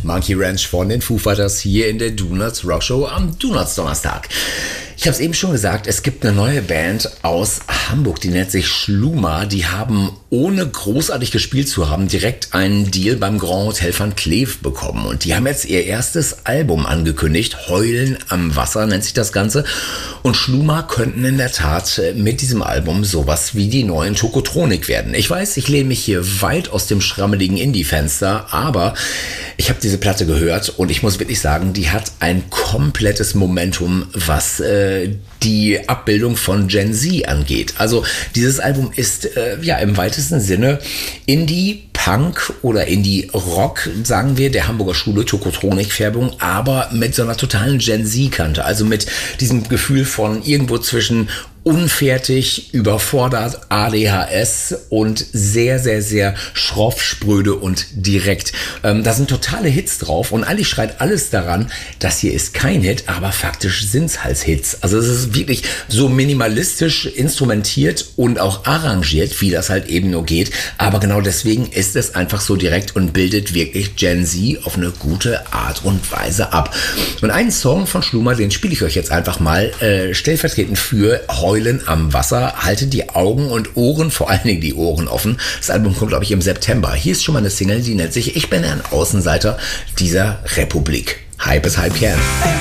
Monkey Ranch von den Foo Fighters hier in der Donuts Rock Show am Donuts Donnerstag. Ich habe es eben schon gesagt, es gibt eine neue Band aus Hamburg, die nennt sich Schluma. Die haben, ohne großartig gespielt zu haben, direkt einen Deal beim Grand Hotel van Cleef bekommen. Und die haben jetzt ihr erstes Album angekündigt. Heulen am Wasser nennt sich das Ganze. Und Schluma könnten in der Tat mit diesem Album sowas wie die neuen Tokotronik werden. Ich weiß, ich lehne mich hier weit aus dem schrammeligen Indie-Fenster, aber ich habe diese Platte gehört und ich muss wirklich sagen, die hat ein komplettes Momentum, was die Abbildung von Gen Z angeht. Also dieses Album ist im weitesten Sinne Indie-Punk oder Indie-Rock, sagen wir, der Hamburger Schule, Tokotronik-Färbung, aber mit so einer totalen Gen Z-Kante. Also mit diesem Gefühl von irgendwo zwischen unfertig, überfordert, ADHS und sehr, sehr, sehr schroff, spröde und direkt. Da sind totale Hits drauf und eigentlich schreit alles daran, das hier ist kein Hit, aber faktisch sind es halt Hits. Also es ist wirklich so minimalistisch instrumentiert und auch arrangiert, wie das halt eben nur geht. Aber genau deswegen ist es einfach so direkt und bildet wirklich Gen Z auf eine gute Art und Weise ab. Und einen Song von Schluma, den spiele ich euch jetzt einfach mal stellvertretend für Heulen am Wasser. Haltet die Augen und Ohren, vor allen Dingen die Ohren offen. Das Album kommt, glaube ich, im September. Hier ist schon mal eine Single, die nennt sich Ich bin ein Außenseiter dieser Republik. Hype ist Hype Kern.